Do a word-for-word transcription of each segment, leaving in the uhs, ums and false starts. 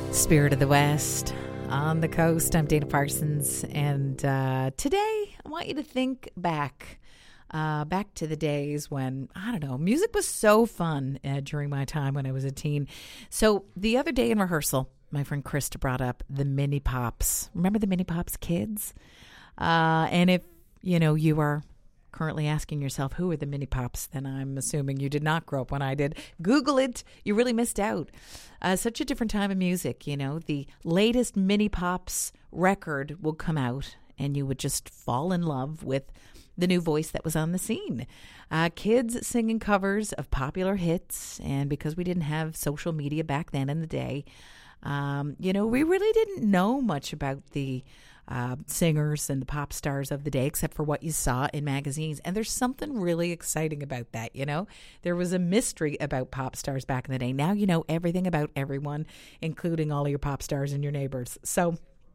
Spirit of the West on the coast. I'm Dana Parsons, and uh, today I want you to think back, uh, back to the days when, I don't know, music was so fun uh, during my time when I was a teen. So the other day in rehearsal, my friend Krista brought up the Mini Pops. Remember the Mini Pops kids? Uh, and if, you know, you are currently asking yourself, who are the Mini Pops? Then I'm assuming you did not grow up when I did. Google it. You really missed out. Uh, such a different time of music, you know. The latest Mini Pops record will come out and you would just fall in love with the new voice that was on the scene. Uh, kids singing covers of popular hits. And because we didn't have social media back then in the day, um, you know, we really didn't know much about the Uh, singers and the pop stars of the day, except for what you saw in magazines. And there's something really exciting about that, you know? There was a mystery about pop stars back in the day. Now you know everything about everyone, including all of your pop stars and your neighbors. So,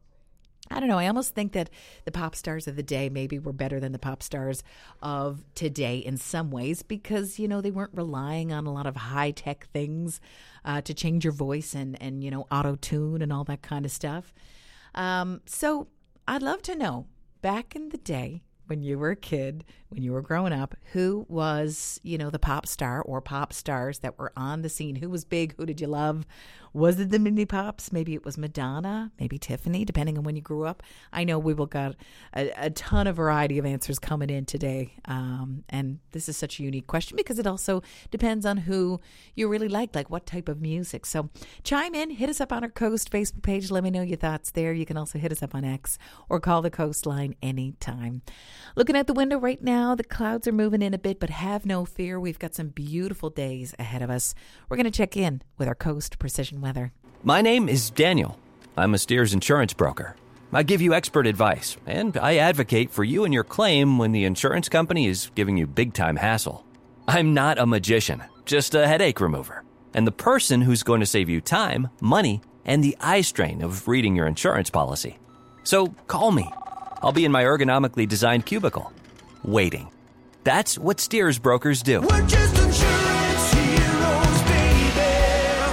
I don't know. I almost think that the pop stars of the day maybe were better than the pop stars of today in some ways because, you know, they weren't relying on a lot of high-tech things uh, to change your voice and, and, you know, auto-tune and all that kind of stuff. Um, so, I'd love to know, back in the day when you were a kid, when you were growing up, who was, you know, the pop star or pop stars that were on the scene? Who was big? Who did you love? Was it the Mini Pops? Maybe it was Madonna, maybe Tiffany, depending on when you grew up. I know we will got a, a ton of variety of answers coming in today. Um, and this is such a unique question because it also depends on who you really like, like what type of music. So chime in, hit us up on our Coast Facebook page. Let me know your thoughts there. You can also hit us up on X or call the Coastline anytime. Looking out the window right now, the clouds are moving in a bit, but have no fear. We've got some beautiful days ahead of us. We're going to check in with our Coast Precision Weather. My name is Daniel. I'm a Steers insurance broker. I give you expert advice, and I advocate for you and your claim when the insurance company is giving you big-time hassle. I'm not a magician, just a headache remover, and the person who's going to save you time, money, and the eye strain of reading your insurance policy. So call me. I'll be in my ergonomically designed cubicle, waiting. That's what Steers brokers do. We're just insurance heroes, baby.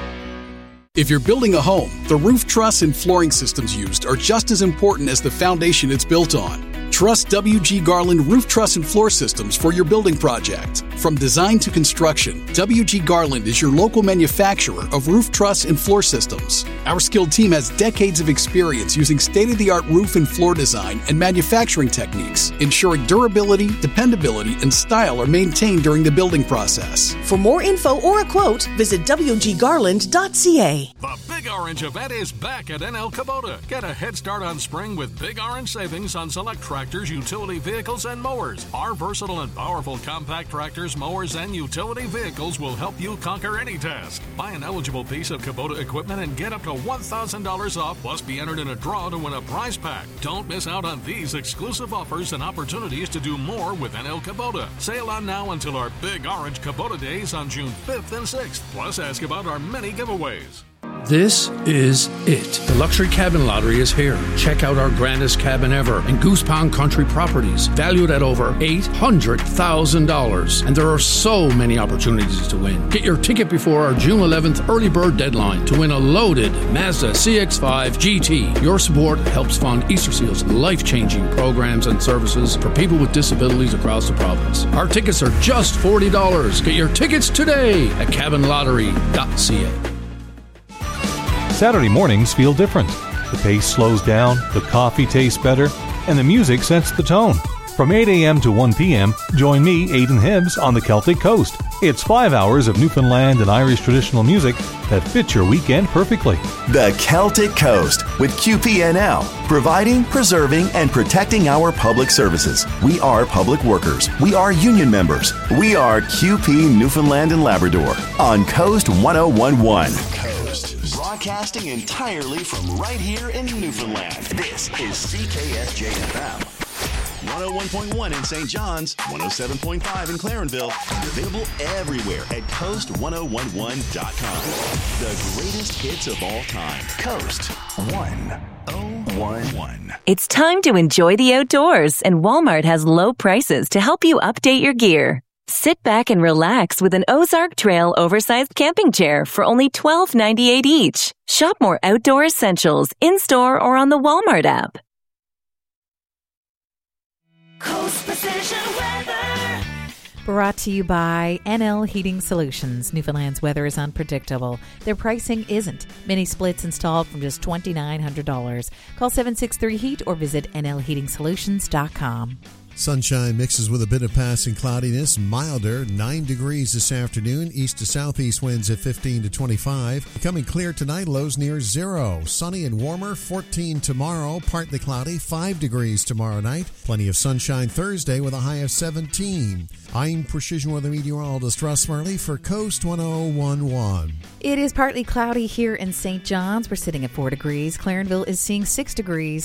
If you're building a home, the roof truss and flooring systems used are just as important as the foundation it's built on. Trust W G Garland Roof Truss and Floor Systems for your building project. From design to construction, W G Garland is your local manufacturer of roof truss and floor systems. Our skilled team has decades of experience using state-of-the-art roof and floor design and manufacturing techniques, ensuring durability, dependability, and style are maintained during the building process. For more info or a quote, visit w g garland dot c a. The Big Orange event is back at N L Kubota. Get a head start on spring with Big Orange savings on select tractors, utility vehicles, and mowers. Our versatile and powerful compact tractors, mowers, and utility vehicles will help you conquer any task. Buy an eligible piece of Kubota equipment and get up to one thousand dollars off, plus be entered in a draw to win a prize pack. Don't miss out on these exclusive offers and opportunities to do more with N L Kubota. Sale on now until our Big Orange Kubota days on June fifth and sixth. Plus, ask about our many giveaways. This is it. The Luxury Cabin Lottery is here. Check out our grandest cabin ever in Goose Pond Country Properties, valued at over eight hundred thousand dollars. And there are so many opportunities to win. Get your ticket before our June eleventh early bird deadline to win a loaded Mazda C X five G T. Your support helps fund Easter Seal's life-changing programs and services for people with disabilities across the province. Our tickets are just forty dollars. Get your tickets today at cabin lottery dot c a. Saturday mornings feel different. The pace slows down, the coffee tastes better, and the music sets the tone. From eight a.m. to one p.m., join me, Aidan Hibbs, on the Celtic Coast. It's five hours of Newfoundland and Irish traditional music that fits your weekend perfectly. The Celtic Coast with Q P N L, providing, preserving, and protecting our public services. We are public workers. We are union members. We are Q P Newfoundland and Labrador on Coast one oh one point one. Broadcasting entirely from right here in Newfoundland. This is C K S J F M. one oh one point one in Saint John's, one oh seven point five in Clarenville, and available everywhere at coast one oh one one dot com. The greatest hits of all time. Coast one oh one one. It's time to enjoy the outdoors, and Walmart has low prices to help you update your gear. Sit back and relax with an Ozark Trail oversized camping chair for only twelve ninety-eight each. Shop more outdoor essentials in-store or on the Walmart app. Coast Precision Weather. Brought to you by N L Heating Solutions. Newfoundland's weather is unpredictable. Their pricing isn't. Mini splits installed from just two thousand nine hundred dollars. Call seven six three heat or visit N L heating solutions dot com. Sunshine mixes with a bit of passing cloudiness, milder, nine degrees this afternoon, east to southeast winds at fifteen to twenty-five. Becoming clear tonight, lows near zero. Sunny and warmer, fourteen tomorrow, partly cloudy, five degrees tomorrow night. Plenty of sunshine Thursday with a high of seventeen. I'm Precision Weather Meteorologist Russ Marley for Coast one oh one point one. It is partly cloudy here in Saint John's. We're sitting at four degrees. Clarenville is seeing six degrees.